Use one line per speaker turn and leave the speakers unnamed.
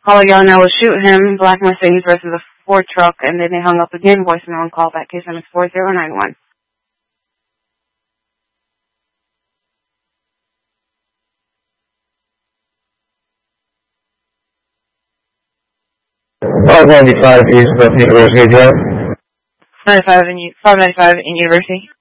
Caller yelling, I will shoot him. Black Mercedes versus a Ford truck, and then they hung up again. Voicemail and call back. Case number 4091.
Five 95 East University Drive.
595 in University.